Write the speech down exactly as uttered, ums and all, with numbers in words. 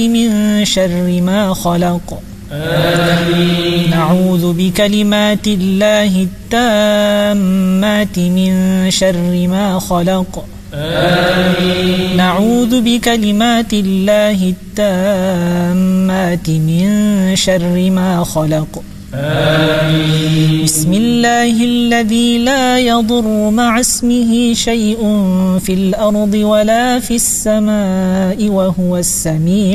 من شر ما خلق آمين. نعوذ بكلمات الله التامات من شر ما خلق آمين. نعوذ بكلمات الله التامات من شر ما خلق آمين. بسم الله الذي لا يضر مع اسمه شيء في الأرض ولا في السماء وهو السميع